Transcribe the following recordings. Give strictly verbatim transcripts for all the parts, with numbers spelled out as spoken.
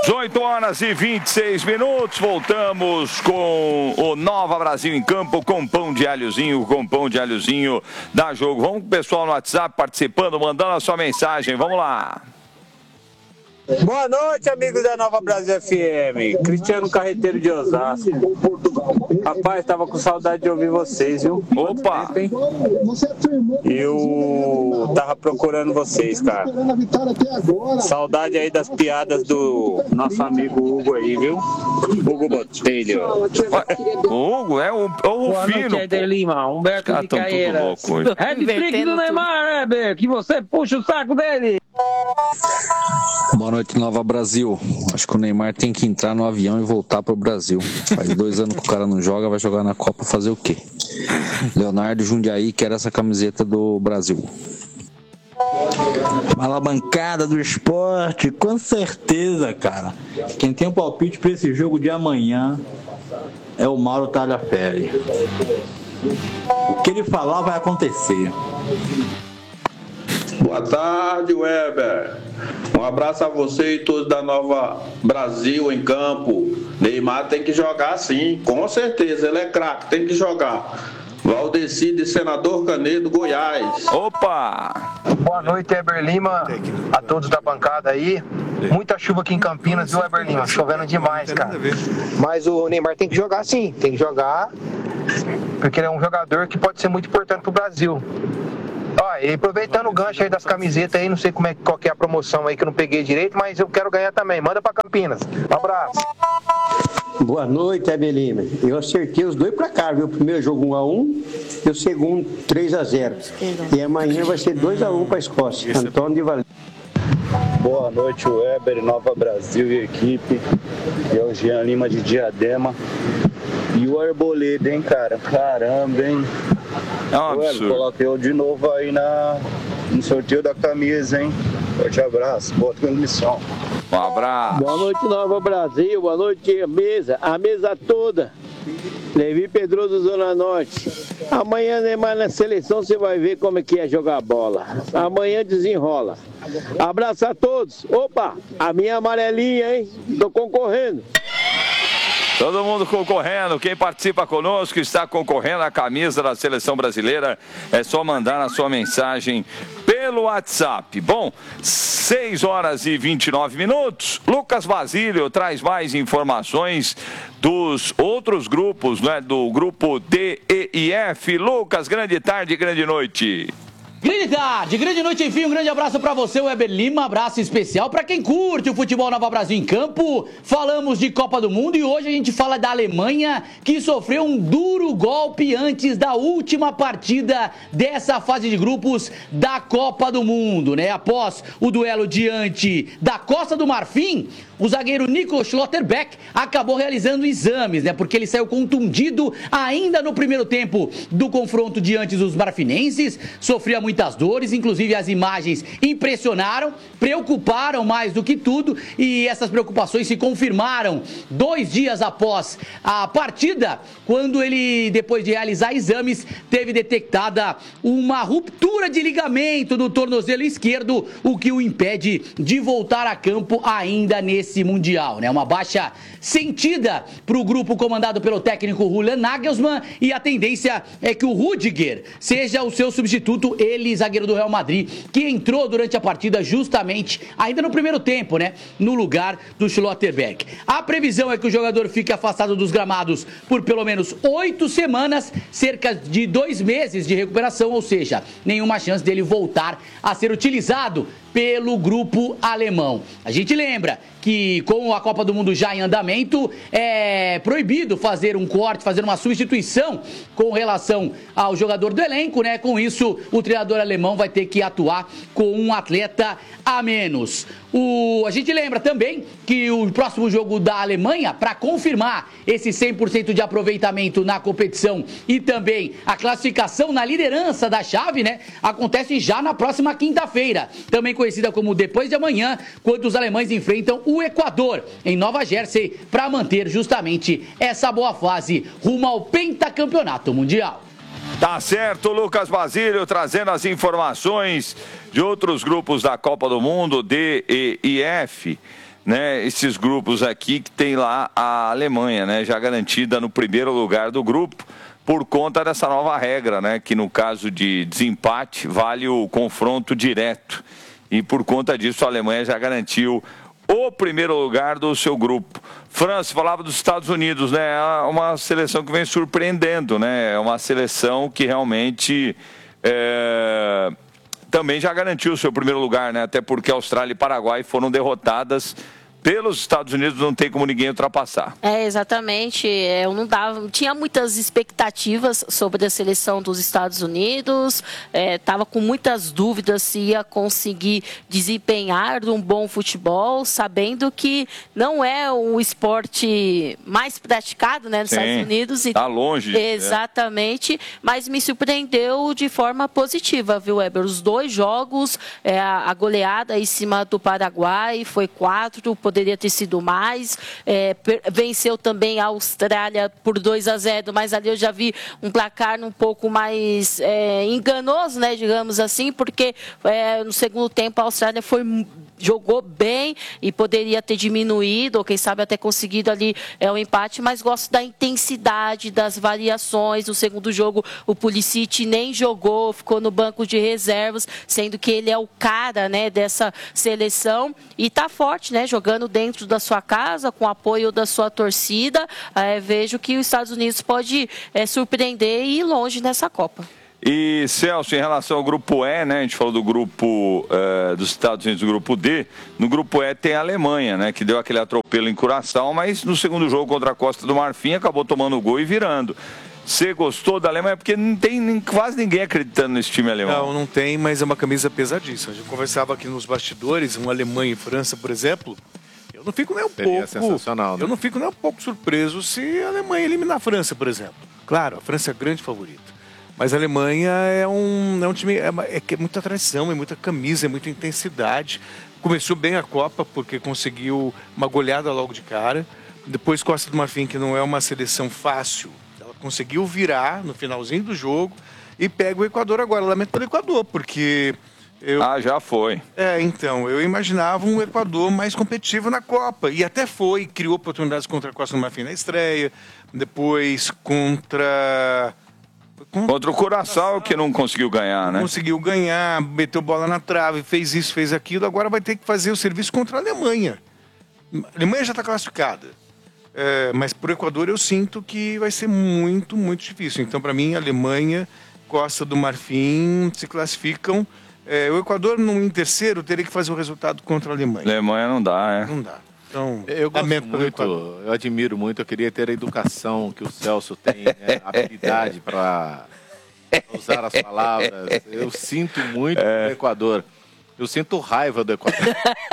dezoito horas e vinte e seis minutos, voltamos com o Nova Brasil em campo, com pão de alhozinho, com pão de alhozinho da Jogo. Vamos com o pessoal no WhatsApp participando, mandando a sua mensagem, vamos lá. Boa noite, amigos da Nova Brasil F M. Cristiano Carreteiro de Osasco. Rapaz, tava com saudade de ouvir vocês, viu? Opa! Eu tava procurando vocês, cara. Saudade aí das piadas do nosso amigo Hugo aí, viu? Hugo Botelho. O Hugo é o, é o Rufino. Boa noite, Lima. Humberto de Caeiras. Hat-trick do Neymar, Heber, que você puxa o saco dele. Boa noite, Nova Brasil. Acho que o Neymar tem que entrar no avião e voltar pro Brasil. Faz dois anos que o cara não joga, vai jogar na Copa fazer o quê? Leonardo Jundiaí quer essa camiseta do Brasil. Fala, bancada do esporte, com certeza, cara. Quem tem o palpite para esse jogo de amanhã é o Mauro Tagliaferri. O que ele falar vai acontecer. Boa tarde, Weber. Um abraço a você e todos da Nova Brasil em campo. Neymar tem que jogar sim, com certeza. Ele é craque, tem que jogar. Valdeci de Senador Canedo, Goiás. Opa! Boa noite, Heber Lima, a todos da bancada aí. Muita chuva aqui em Campinas, viu, Heber Lima? Chovendo demais, cara. Mas o Neymar tem que jogar sim, tem que jogar, porque ele é um jogador que pode ser muito importante pro Brasil. Ó, e aproveitando o gancho aí das camisetas aí, não sei como é, qual que é a promoção aí que eu não peguei direito, mas eu quero ganhar também. Manda pra Campinas. Um abraço. Boa noite, Abelina. Eu acertei os dois pra cá, viu? O primeiro jogo um a um e o segundo três a zero. E amanhã vai ser dois a um pra Escócia. Antônio de Valério. Boa noite, Weber, Nova Brasil e equipe. E é o Jean Lima de Diadema. E o Arboleda, hein, cara? Caramba, hein? É um absurdo. Coloquei eu de novo aí na, no sorteio da camisa, hein? Forte abraço, boa transmissão. Um abraço. Boa noite, Nova Brasil. Boa noite, a mesa. A mesa toda. Levi Pedroso, Zona Norte. Amanhã, Neymar, na seleção, você vai ver como é que é jogar bola. Amanhã desenrola. Abraço a todos. Opa, a minha amarelinha, hein? Tô concorrendo. Todo mundo concorrendo, quem participa conosco está concorrendo à camisa da Seleção Brasileira, é só mandar a sua mensagem pelo WhatsApp. Bom, seis horas e vinte e nove minutos, Lucas Basílio traz mais informações dos outros grupos, né, do grupo D, E e F. Lucas, grande tarde, grande noite. Grande tarde, grande noite, enfim, um grande abraço pra você, Weber Lima, abraço especial pra quem curte o futebol Nova Brasil em campo. Falamos de Copa do Mundo e hoje a gente fala da Alemanha, que sofreu um duro golpe antes da última partida dessa fase de grupos da Copa do Mundo, né? Após o duelo diante da Costa do Marfim, o zagueiro Nico Schlotterbeck acabou realizando exames, né? Porque ele saiu contundido ainda no primeiro tempo do confronto diante dos marfinenses, sofria muitas dores, inclusive as imagens impressionaram, preocuparam mais do que tudo e essas preocupações se confirmaram dois dias após a partida, quando ele, depois de realizar exames, teve detectada uma ruptura de ligamento do tornozelo esquerdo, o que o impede de voltar a campo ainda nesse Mundial, né? Uma baixa sentida para o grupo comandado pelo técnico Julian Nagelsmann e a tendência é que o Rüdiger seja o seu substituto, ele, zagueiro do Real Madrid, que entrou durante a partida justamente, ainda no primeiro tempo, né? No lugar do Schlotterbeck. A previsão é que o jogador fique afastado dos gramados por pelo menos oito semanas, cerca de dois meses de recuperação, ou seja, nenhuma chance dele voltar a ser utilizado pelo grupo alemão. A gente lembra que com a Copa do Mundo já em andamento, é proibido fazer um corte, fazer uma substituição com relação ao jogador do elenco, né? Com isso, o treinador alemão vai ter que atuar com um atleta a menos. O, a gente lembra também que o próximo jogo da Alemanha, para confirmar esse cem por cento de aproveitamento na competição e também a classificação na liderança da chave, né? Acontece já na próxima quinta-feira, também conhecida como depois de amanhã, quando os alemães enfrentam o Equador em Nova Jersey para manter justamente essa boa fase rumo ao pentacampeonato mundial. Tá certo, Lucas Basílio trazendo as informações de outros grupos da Copa do Mundo, D, E e F. né, esses grupos aqui que tem lá a Alemanha, né, já garantida no primeiro lugar do grupo, por conta dessa nova regra, né, que no caso de desempate vale o confronto direto. E por conta disso a Alemanha já garantiu o primeiro lugar do seu grupo. França, falava dos Estados Unidos, né, é uma seleção que vem surpreendendo, né, é uma seleção que realmente é, também já garantiu o seu primeiro lugar, né, até porque Austrália e Paraguai foram derrotadas pelos Estados Unidos, não tem como ninguém ultrapassar. É, exatamente. Eu não dava, tinha muitas expectativas sobre a seleção dos Estados Unidos, estava é, com muitas dúvidas se ia conseguir desempenhar um bom futebol, sabendo que não é o esporte mais praticado, né, nos Sim, Estados Unidos. Está longe. Exatamente, é. Mas me surpreendeu de forma positiva, viu, Weber? Os dois jogos, é, a goleada em cima do Paraguai foi quatro, poderia ter sido mais, é, venceu também a Austrália por dois a zero, mas ali eu já vi um placar um pouco mais é, enganoso, né, digamos assim, porque é, no segundo tempo a Austrália foi jogou bem e poderia ter diminuído, ou quem sabe até conseguido ali é, um empate, mas gosto da intensidade, das variações. No segundo jogo, o Pulisic nem jogou, ficou no banco de reservas, sendo que ele é o cara, né, dessa seleção e tá forte, né, jogando dentro da sua casa, com apoio da sua torcida. É, vejo que os Estados Unidos pode é, surpreender e ir longe nessa Copa. E, Celso, em relação ao grupo E, né, a gente falou do grupo uh, dos Estados Unidos, do grupo D, no grupo E tem a Alemanha, né, que deu aquele atropelo em Curaçao, mas no segundo jogo contra a Costa do Marfim acabou tomando o gol e virando. Você gostou da Alemanha? Porque não tem nem, quase ninguém acreditando nesse time alemão. Não, não tem, mas é uma camisa pesadíssima. A gente conversava aqui nos bastidores, uma Alemanha e França, por exemplo, eu não fico nem um Seria pouco... sensacional, né? Eu não fico nem um pouco surpreso se a Alemanha eliminar a França, por exemplo. Claro, a França é a grande favorita. Mas a Alemanha é um, é um time, é, é, é muita tradição, é muita camisa, é muita intensidade. Começou bem a Copa porque conseguiu uma goleada logo de cara. Depois Costa do Marfim, que não é uma seleção fácil, ela conseguiu virar no finalzinho do jogo e pega o Equador agora. Lamento pelo Equador, porque... Eu... Ah, já foi. É, então, eu imaginava um Equador mais competitivo na Copa. E até foi, criou oportunidades contra a Costa do Marfim na estreia, depois contra... Contra o Curaçao, que não conseguiu ganhar, né? Conseguiu ganhar, meteu bola na trave, fez isso, fez aquilo. Agora vai ter que fazer o serviço contra a Alemanha. A Alemanha já está classificada. É, mas para o Equador eu sinto que vai ser muito, muito difícil. Então, para mim, Alemanha, Costa do Marfim se classificam. É, o Equador, no, em terceiro, teria que fazer o resultado contra a Alemanha. Alemanha não dá, é. Não dá. Então, eu gosto muito, eu admiro muito, eu queria ter a educação que o Celso tem, né? A habilidade para usar as palavras. Eu sinto muito é. do Equador. Eu sinto raiva do Equador.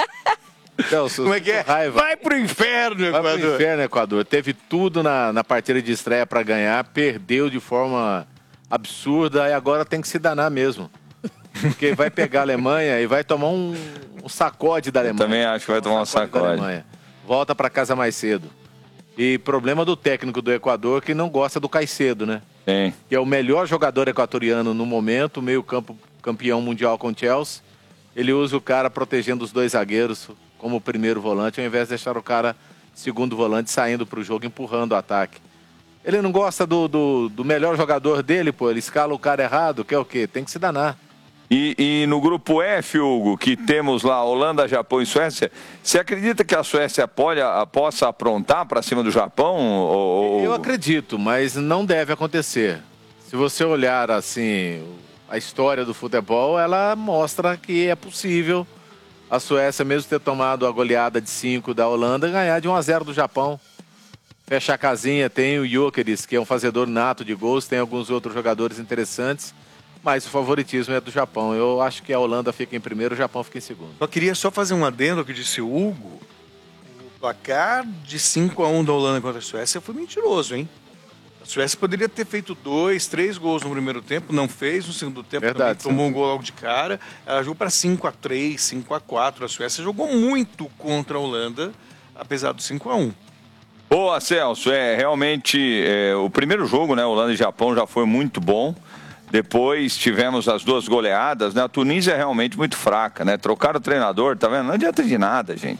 Celso, como é que é? Raiva. Vai pro inferno, Equador. Vai pro inferno, Equador. Teve tudo na, na partida de estreia para ganhar, perdeu de forma absurda e agora tem que se danar mesmo. Porque vai pegar a Alemanha e vai tomar um, um sacode da Alemanha. Eu também acho que vai tomar um sacode. sacode. Volta para casa mais cedo. E problema do técnico do Equador que não gosta do Caicedo, né? Sim. Que é o melhor jogador equatoriano no momento, meio campo campeão mundial com o Chelsea. Ele usa o cara protegendo os dois zagueiros como primeiro volante, ao invés de deixar o cara segundo volante saindo para o jogo, empurrando o ataque. Ele não gosta do, do, do melhor jogador dele, pô. Ele escala o cara errado, que é o quê? Tem que se danar. E, e no grupo F, Hugo, que temos lá Holanda, Japão e Suécia, você acredita que a Suécia pode, a, possa aprontar para cima do Japão? Ou... Eu acredito, mas não deve acontecer. Se você olhar assim, a história do futebol, ela mostra que é possível a Suécia, mesmo ter tomado a goleada de cinco da Holanda, ganhar de um a zero do Japão. Fecha a casinha, tem o Gyökeres, que é um fazedor nato de gols, tem alguns outros jogadores interessantes. Mas o favoritismo é do Japão. Eu acho que a Holanda fica em primeiro, o Japão fica em segundo. Eu queria só fazer um adendo ao que disse o Hugo. O placar de cinco a um da Holanda contra a Suécia foi mentiroso, hein? A Suécia poderia ter feito dois, três gols no primeiro tempo, não fez. No segundo tempo Verdade, também tomou um gol logo de cara. Ela jogou para cinco a três, cinco a quatro. A Suécia jogou muito contra a Holanda, apesar do cinco a um. Boa, Celso. É, realmente, é, o primeiro jogo, né, Holanda e Japão, já foi muito bom. Depois tivemos as duas goleadas, né? A Tunísia é realmente muito fraca, né? Trocaram o treinador, tá vendo? Não adianta de nada, gente.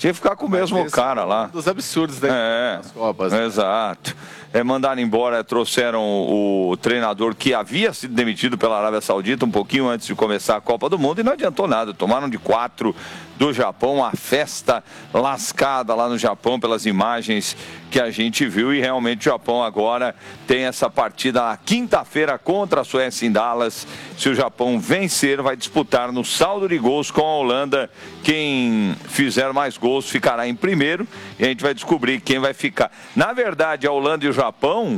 Tinha que ficar com o mesmo cara lá. Dos absurdos das é, Copas. Né? Exato. É, mandaram embora, trouxeram o treinador que havia sido demitido pela Arábia Saudita um pouquinho antes de começar a Copa do Mundo e não adiantou nada. Tomaram de quatro do Japão, a festa lascada lá no Japão pelas imagens que a gente viu e realmente o Japão agora tem essa partida na quinta-feira contra a Suécia em Dallas. Se o Japão vencer, vai disputar no saldo de gols com a Holanda. Quem fizer mais gols ficará em primeiro e a gente vai descobrir quem vai ficar. Na verdade, a Holanda e o Japão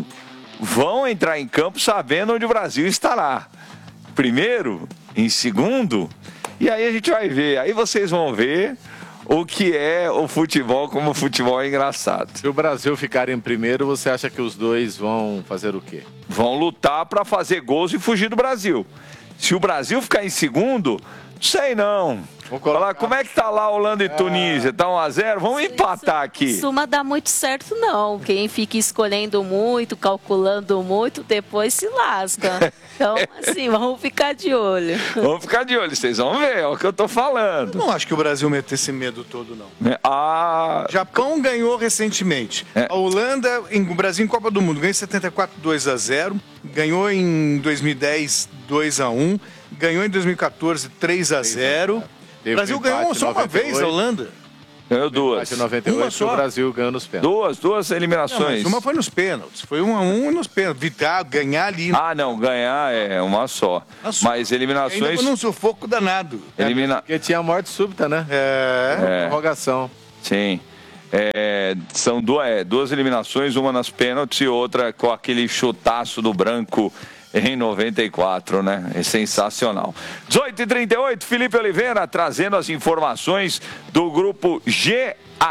vão entrar em campo sabendo onde o Brasil estará. Primeiro, em segundo, e aí a gente vai ver. Aí vocês vão ver o que é o futebol, como o futebol é engraçado. Se o Brasil ficar em primeiro, você acha que os dois vão fazer o quê? Vão lutar para fazer gols e fugir do Brasil. Se o Brasil ficar em segundo, sei não. Falar, como é que tá lá Holanda e Tunísia? Tá um a zero? Vamos empatar aqui. Não costuma dar muito certo, não. Quem fica escolhendo muito, calculando muito, depois se lasca. Então, assim, vamos ficar de olho. Vamos ficar de olho, vocês vão ver, é o que eu tô falando. Eu não acho que o Brasil mete esse medo todo, não. Ah... Japão ganhou recentemente. É. A Holanda, em, o Brasil em Copa do Mundo, ganhou em setenta e quatro, dois a zero. Ganhou em dois mil e dez, dois a um. Ganhou em dois mil e quatorze, três a zero. O Brasil ganhou só uma vez, a Holanda. Ganhou duas. Em noventa e oito, uma só. O Brasil ganhou nos pênaltis. Duas, duas eliminações. Não, uma foi nos pênaltis. Foi um a um nos pênaltis. Vitar, ganhar ali. Ah, não, ganhar é uma só. Uma só. Mas eliminações... Ainda num sufoco danado. Elimina... É, porque tinha morte súbita, né? É. é. Prorrogação. Sim. É, são duas, é, duas eliminações, uma nas pênaltis e outra com aquele chutaço do Branco em noventa e quatro, né? É sensacional. dezoito e trinta e oito, Felipe Oliveira trazendo as informações do grupo G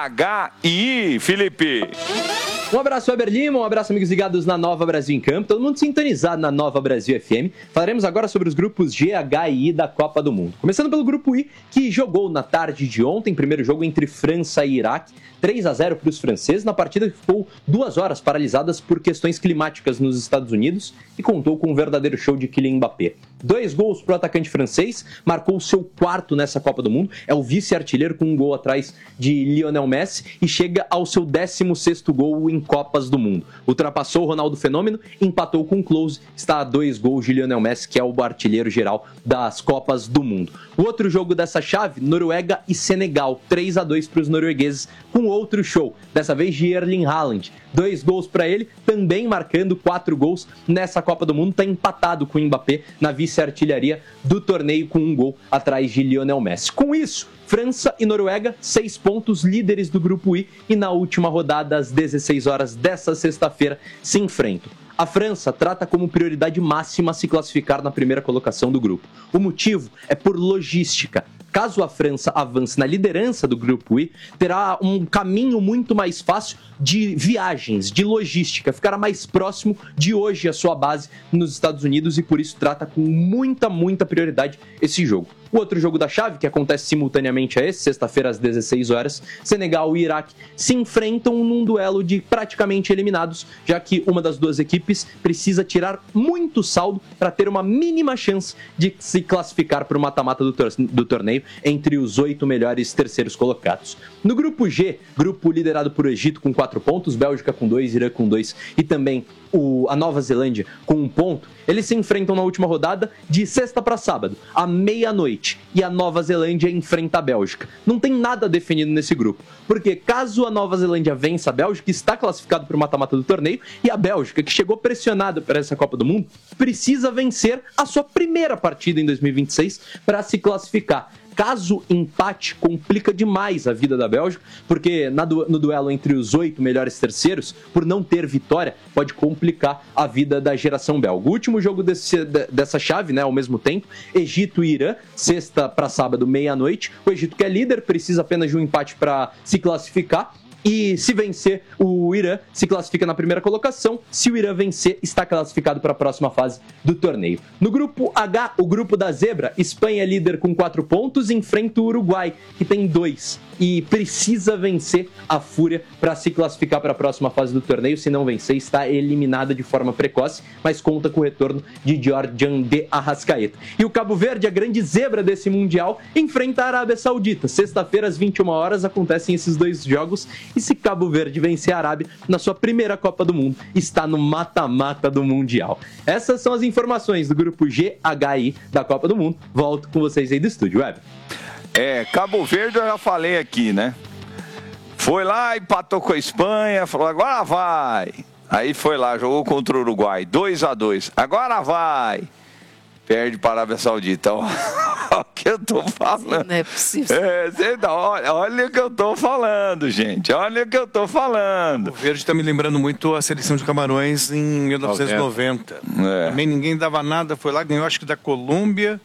H I. Felipe. Um abraço, Weber Lima, um abraço, amigos ligados na Nova Brasil em Campo, todo mundo sintonizado na Nova Brasil F M. Falaremos agora sobre os grupos G, H e I da Copa do Mundo. Começando pelo grupo I, que jogou na tarde de ontem, primeiro jogo entre França e Iraque, três a zero para os franceses, na partida que ficou duas horas paralisadas por questões climáticas nos Estados Unidos e contou com um verdadeiro show de Kylian Mbappé. Dois gols para o atacante francês, marcou o seu quarto nessa Copa do Mundo, é o vice-artilheiro com um gol atrás de Lionel Messi e chega ao seu décimo sexto gol em Copas do Mundo. Ultrapassou o Ronaldo Fenômeno, empatou com o Klose, está a dois gols de Lionel Messi, que é o artilheiro geral das Copas do Mundo. O outro jogo dessa chave, Noruega e Senegal, três a dois para os noruegueses, com outro show, dessa vez de Erling Haaland. Dois gols para ele, também marcando quatro gols nessa Copa do Mundo, está empatado com o Mbappé na vice-artilharia do torneio com um gol atrás de Lionel Messi. Com isso, França e Noruega, seis pontos, líderes do grupo I, e na última rodada, às dezesseis horas dessa sexta-feira, se enfrentam. A França trata como prioridade máxima se classificar na primeira colocação do grupo. O motivo é por logística. Caso a França avance na liderança do grupo I, terá um caminho muito mais fácil de viagens, de logística, ficará mais próximo de hoje a sua base nos Estados Unidos e por isso trata com muita, muita prioridade esse jogo. O outro jogo da chave, que acontece simultaneamente a esse, sexta-feira às dezesseis horas, Senegal e Iraque se enfrentam num duelo de praticamente eliminados, já que uma das duas equipes precisa tirar muito saldo para ter uma mínima chance de se classificar para o mata-mata do, tor- do torneio entre os oito melhores terceiros colocados. No grupo G, grupo liderado por Egito com quatro pontos, Bélgica com dois, Irã com dois e também o, a Nova Zelândia com um ponto, eles se enfrentam na última rodada de sexta para sábado, à meia-noite, e a Nova Zelândia enfrenta a Bélgica. Não tem nada definido nesse grupo, porque caso a Nova Zelândia vença a Bélgica, está classificado para o mata-mata do torneio, e a Bélgica, que chegou pressionada para essa Copa do Mundo, precisa vencer a sua primeira partida em dois mil e vinte e seis para se classificar. Caso empate, complica demais a vida da Bélgica, porque na du- no duelo entre os oito melhores terceiros, por não ter vitória, pode complicar a vida da geração belga. O último jogo desse, dessa chave, né, ao mesmo tempo, Egito e Irã, sexta para sábado, meia-noite. O Egito, que é líder, precisa apenas de um empate para se classificar. E se vencer, o Irã se classifica na primeira colocação. Se o Irã vencer, está classificado para a próxima fase do torneio. No grupo H, o grupo da zebra, Espanha líder com quatro pontos, enfrenta o Uruguai, que tem dois. e precisa vencer a Fúria para se classificar para a próxima fase do torneio. Se não vencer, está eliminada de forma precoce, mas conta com o retorno de Georgian de Arrascaeta. E o Cabo Verde, a grande zebra desse Mundial, enfrenta a Arábia Saudita. Sexta-feira, às vinte e uma horas, acontecem esses dois jogos. E se Cabo Verde vencer a Arábia na sua primeira Copa do Mundo, está no mata-mata do Mundial. Essas são as informações do grupo G H I da Copa do Mundo. Volto com vocês aí do estúdio, Web. É, Cabo Verde eu já falei aqui, né? Foi lá, empatou com a Espanha, falou, agora vai. Aí foi lá, jogou contra o Uruguai, dois a dois. Agora vai. Perde para a Arábia Saudita. Olha o que eu tô falando. Não é possível. É, você dá, olha, olha o que eu tô falando, gente. Olha o que eu tô falando. O Verde está me lembrando muito a seleção de Camarões em mil novecentos e noventa. É. Também ninguém dava nada, foi lá, ganhou acho que da Colômbia.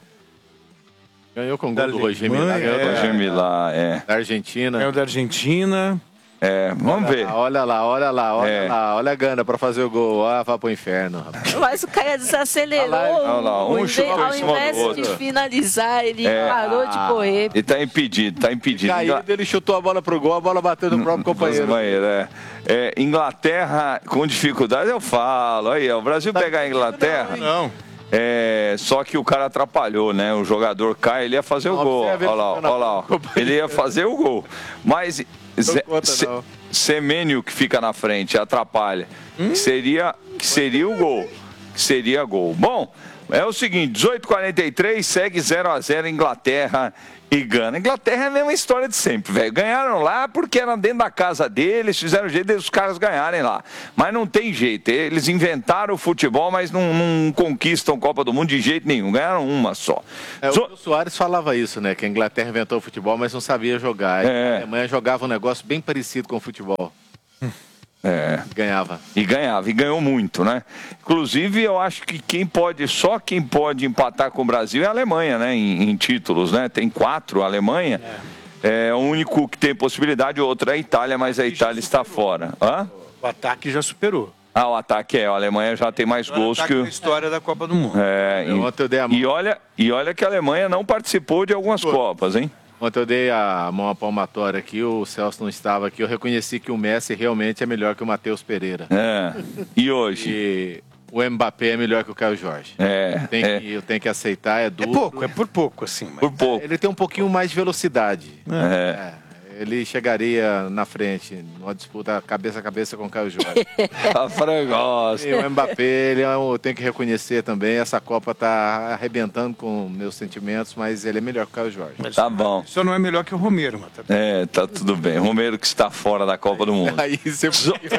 Ganhou com o gol do Roger Milá. É, Roger Milá, é. Da Argentina. Ganhou da Argentina. É, vamos olha ver. Lá, olha lá, olha lá, olha é. lá. Olha a Gana pra fazer o gol. Ah, vai pro inferno, rapaz. Mas o cara desacelerou. Olha lá, um chutou ao em cima do invés outro. de finalizar, ele É. parou de correr. Ele tá impedido, tá impedido. Caído, ele chutou a bola pro gol, a bola bateu no próprio companheiro. companheiro é. É, Inglaterra com dificuldade, eu falo. Aí, ó, o Brasil pegar a Inglaterra. Não. É, só que o cara atrapalhou, né? O jogador cai, ele ia fazer o Não, gol. você ia ver Olha lá, ele olha lá. ó. Ele ia fazer o gol. Mas Zé- conta, Se- não. Semênio que fica na frente, atrapalha. Que seria, que seria o gol. Que seria gol. Bom, é o seguinte, dezoito e quarenta e três, segue zero a zero Inglaterra e Gana. Inglaterra é a mesma história de sempre, velho. Ganharam lá porque era dentro da casa deles, fizeram jeito dos caras ganharem lá. Mas não tem jeito. Eles inventaram o futebol, mas não, não conquistam Copa do Mundo de jeito nenhum. Ganharam uma só. É, Zo- o Soares falava isso, né? Que a Inglaterra inventou o futebol, mas não sabia jogar. É. A Alemanha jogava um negócio bem parecido com o futebol. É. Ganhava. E ganhava, e ganhou muito, né? Inclusive, eu acho que quem pode, só quem pode empatar com o Brasil é a Alemanha, né? Em, em títulos, né? Tem quatro, a Alemanha. É. é o único que tem possibilidade, o outro é a Itália, mas a Itália está fora. Hã? O ataque já superou. Ah, o ataque é, a Alemanha já tem mais gols que o... na história da Copa do Mundo. É, Eu ontem eu dei a mão. e, olha, e olha que a Alemanha não participou de algumas Copas, hein? Ontem eu dei a mão à palmatória aqui, o Celso não estava aqui, eu reconheci que o Messi realmente é melhor que o Matheus Pereira. É. E hoje? E o Mbappé é melhor que o Caio Jorge. É. Tem é. que, eu tenho que aceitar, é duro. É pouco, é por pouco, assim. Mas... Por pouco. Ele tem um pouquinho mais de velocidade. É. É. Ele chegaria na frente, numa disputa cabeça a cabeça com o Caio Jorge. A frangosa. E o Mbappé, ele é um, eu tenho que reconhecer também, essa Copa tá arrebentando com meus sentimentos, mas ele é melhor que o Caio Jorge. Tá bom. Só não é melhor que o Romero, mas tá... É, tá tudo bem. Romero que está fora da Copa do Mundo. Aí você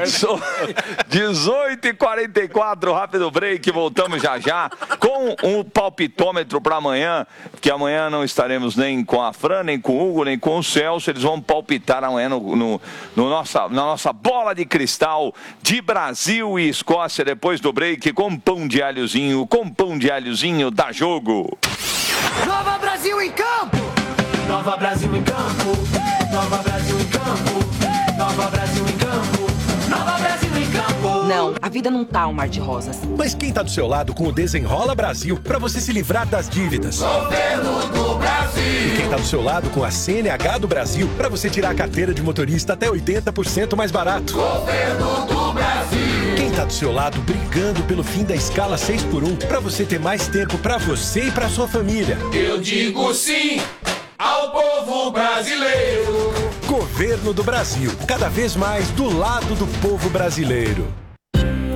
dezoito e quarenta e quatro, rápido break, voltamos já já com um palpitômetro para amanhã, que amanhã não estaremos nem com a Fran, nem com o Hugo, nem com o Celso, eles vão palpitar amanhã no, no, no nossa, na nossa bola de cristal de Brasil e Escócia, depois do break, com pão de alhozinho, com pão de alhozinho, dá jogo. Nova Brasil em campo! Nova Brasil em campo! Nova Brasil em campo! Nova Brasil em campo! Nova Brasil em campo! Não, a vida não tá um mar de rosas. Mas quem tá do seu lado com o Desenrola Brasil pra você se livrar das dívidas? Governo do Brasil! E quem tá do seu lado com a C N H do Brasil pra você tirar a carteira de motorista até oitenta por cento mais barato? Governo do Brasil! Quem tá do seu lado brigando pelo fim da escala seis por um pra você ter mais tempo pra você e pra sua família? Eu digo sim ao povo brasileiro! Governo do Brasil, cada vez mais do lado do povo brasileiro.